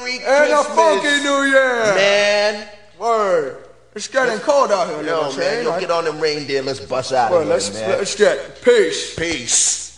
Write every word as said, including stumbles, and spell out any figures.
Merry And Christmas. a funky New Year. Man. Word. It's getting cold out here, Yo, man. man, yo, get on them reindeer. Let's bust out Well, of here, let's, man. let's get peace. Peace.